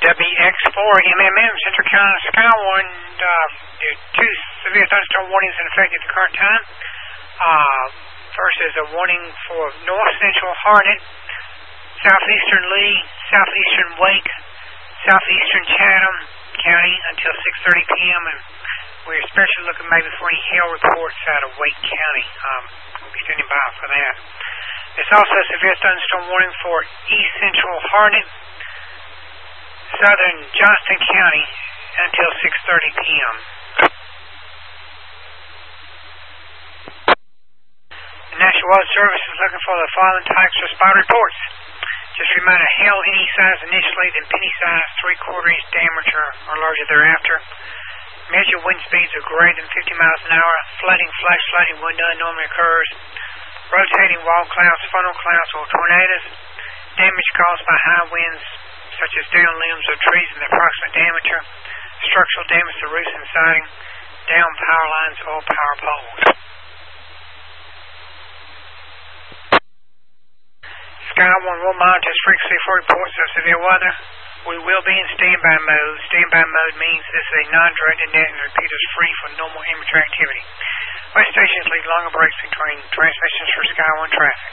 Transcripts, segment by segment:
WX4MMM, Central Carolina Skywarn. There are two severe thunderstorm warnings in effect at the current time. First is a warning for north central Harnett, southeastern Lee, southeastern Wake, southeastern Chatham County until 6:30 p.m. and we're especially looking maybe for any hail reports out of Wake County. We'll be standing by for that. There's also a severe thunderstorm warning for east central Harnett, southern Johnston County until 6:30 p.m. The National Weather Service is looking for the following types of spot reports. Just a reminder, hail any size initially, then penny size, 3/4 inch diameter or larger thereafter. Measure wind speeds of greater than 50 miles an hour. Flooding, flash flooding when none normally occurs. Rotating wall clouds, funnel clouds, or tornadoes. Damage caused by high winds, such as down limbs of trees in the approximate diameter. Structural damage to roofs and siding. Down power lines or power poles. Skywarn will monitor frequency for reports of severe weather. We will be in standby mode. Standby mode means this is a non-directed net and the repeater is free for normal amateur activity. Weather stations leave longer breaks between transmissions for Skywarn traffic.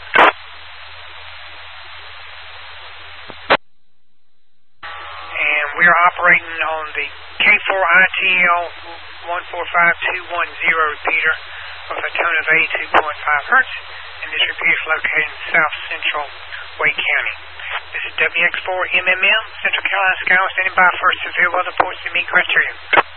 And we are operating on the K4ITL 145210 repeater with a tone of 82.5 Hertz. And this repeater is located in south central Wake County. This is WX4MMM, Central Carolina Skywarn, standing by for severe weather reports to meet criteria.